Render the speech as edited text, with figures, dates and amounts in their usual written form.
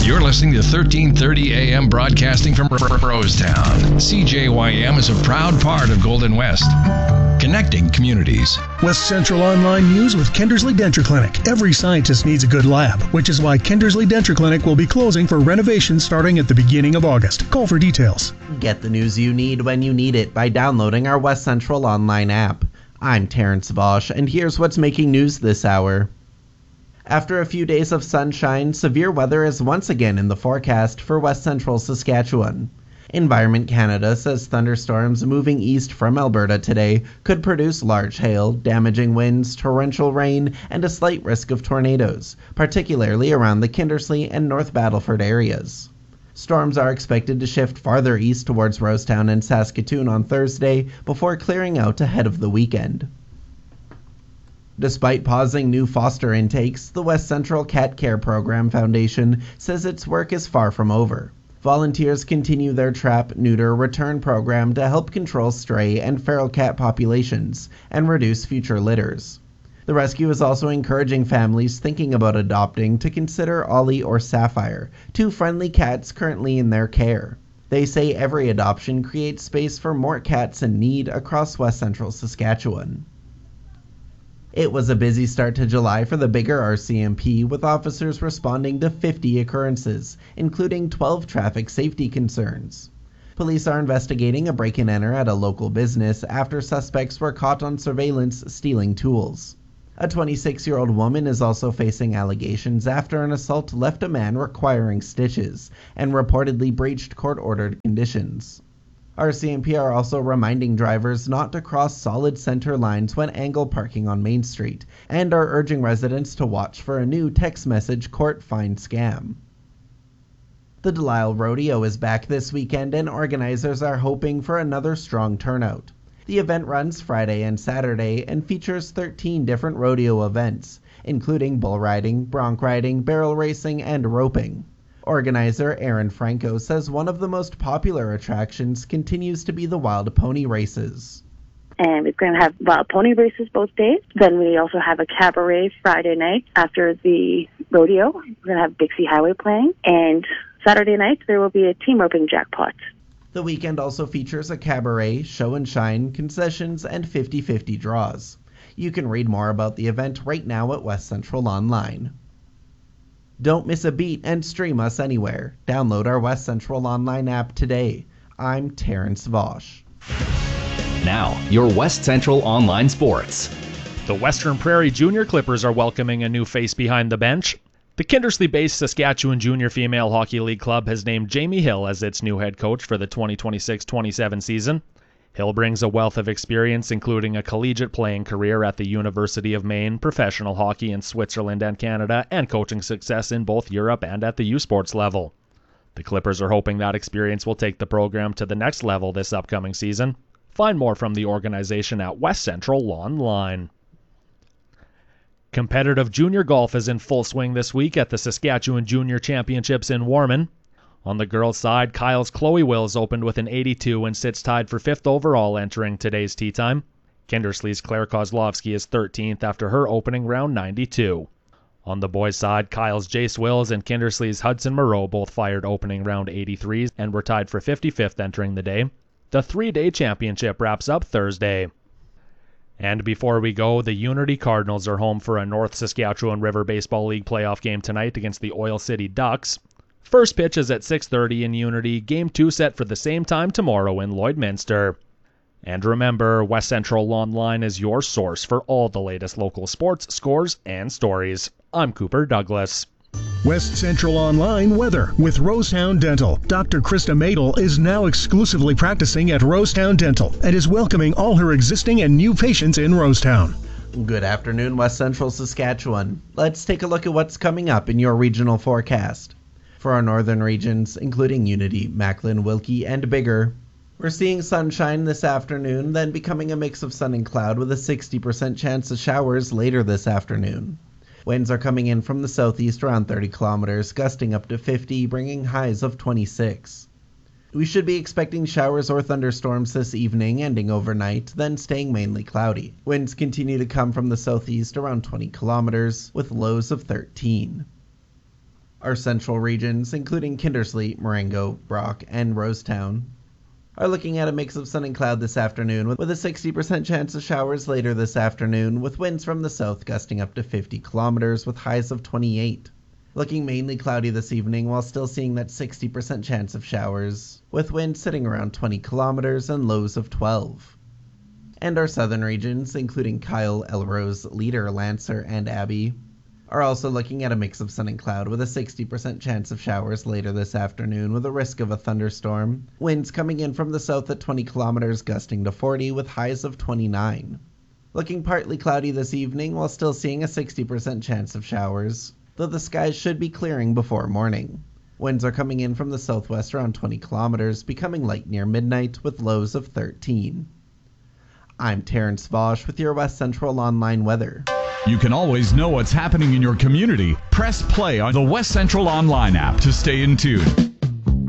You're listening to 1330 AM broadcasting from Rosetown. CJYM is a proud part of Golden West, connecting communities. West Central Online News with Kindersley Denture Clinic. Every scientist needs a good lab, which is why Kindersley Denture Clinic will be closing for renovation starting at the beginning of August. Call for details. Get the news you need when you need it by downloading our West Central Online app. I'm Terrence Vosch, and here's what's making news this hour. After a few days of sunshine, severe weather is once again in the forecast for West Central Saskatchewan. Environment Canada says thunderstorms moving east from Alberta today could produce large hail, damaging winds, torrential rain, and a slight risk of tornadoes, particularly around the Kindersley and North Battleford areas. Storms are expected to shift farther east towards Rosetown and Saskatoon on Thursday before clearing out ahead of the weekend. Despite pausing new foster intakes, the West Central Cat Care Program Foundation says its work is far from over. Volunteers continue their trap, neuter, return program to help control stray and feral cat populations and reduce future litters. The rescue is also encouraging families thinking about adopting to consider Ollie or Sapphire, two friendly cats currently in their care. They say every adoption creates space for more cats in need across West Central Saskatchewan. It was a busy start to July for the bigger RCMP, with officers responding to 50 occurrences, including 12 traffic safety concerns. Police are investigating a break-and-enter at a local business after suspects were caught on surveillance stealing tools. A 26-year-old woman is also facing allegations after an assault left a man requiring stitches and reportedly breached court-ordered conditions. RCMP are also reminding drivers not to cross solid center lines when angle parking on Main Street, and are urging residents to watch for a new text message court fine scam. The Delisle Rodeo is back this weekend, and organizers are hoping for another strong turnout. The event runs Friday and Saturday and features 13 different rodeo events, including bull riding, bronc riding, barrel racing, and roping. Organizer Aaron Franco says one of the most popular attractions continues to be the wild pony races. And we're going to have wild pony races both days. Then we also have a cabaret Friday night after the rodeo. We're going to have Dixie Highway playing. And Saturday night there will be a team roping jackpot. The weekend also features a cabaret, show and shine, concessions, and 50-50 draws. You can read more about the event right now at West Central Online. Don't miss a beat and stream us anywhere. Download our West Central Online app today. I'm Terrence Vosch. Now, your West Central Online Sports. The Western Prairie Junior Clippers are welcoming a new face behind the bench. The Kindersley-based Saskatchewan Junior Female Hockey League Club has named Jamie Hill as its new head coach for the 2026-27 season. Hill brings a wealth of experience, including a collegiate playing career at the University of Maine, professional hockey in Switzerland and Canada, and coaching success in both Europe and at the U Sports level. The Clippers are hoping that experience will take the program to the next level this upcoming season. Find more from the organization at West Central Online. Competitive junior golf is in full swing this week at the Saskatchewan Junior Championships in Warman. On the girls' side, Kyle's Chloe Wills opened with an 82 and sits tied for 5th overall entering today's tee time. Kindersley's Claire Kozlovsky is 13th after her opening round 92. On the boys' side, Kyle's Jace Wills and Kindersley's Hudson Moreau both fired opening round 83s and were tied for 55th entering the day. The 3-day championship wraps up Thursday. And before we go, the Unity Cardinals are home for a North Saskatchewan River Baseball League playoff game tonight against the Oil City Ducks. First pitch is at 6:30 in Unity, Game 2 set for the same time tomorrow in Lloydminster. And remember, West Central Online is your source for all the latest local sports, scores, and stories. I'm Cooper Douglas. West Central Online weather with Rosetown Dental. Dr. Krista Madel is now exclusively practicing at Rosetown Dental and is welcoming all her existing and new patients in Rosetown. Good afternoon, West Central Saskatchewan. Let's take a look at what's coming up in your regional forecast. For our northern regions, including Unity, Macklin, Wilkie, and Bigger, we're seeing sunshine this afternoon, then becoming a mix of sun and cloud with a 60% chance of showers later this afternoon. Winds are coming in from the southeast around 30 kilometers, gusting up to 50, bringing highs of 26. We should be expecting showers or thunderstorms this evening, ending overnight, then staying mainly cloudy. Winds continue to come from the southeast around 20 kilometers, with lows of 13. Our central regions, including Kindersley, Marengo, Brock, and Rosetown, are looking at a mix of sun and cloud this afternoon with a 60% chance of showers later this afternoon, with winds from the south gusting up to 50 kilometers with highs of 28. Looking mainly cloudy this evening while still seeing that 60% chance of showers, with winds sitting around 20 kilometers and lows of 12. And our southern regions, including Kyle, Elrose, Leader, Lancer, and Abbey, are also looking at a mix of sun and cloud with a 60% chance of showers later this afternoon with a risk of a thunderstorm. Winds coming in from the south at 20 kilometers gusting to 40 with highs of 29. Looking partly cloudy this evening while still seeing a 60% chance of showers, though the skies should be clearing before morning. Winds are coming in from the southwest around 20 kilometers, becoming light near midnight with lows of 13. I'm Terrence Vosch with your West Central Online weather. You can always know what's happening in your community. Press play on the West Central Online app to stay in tune.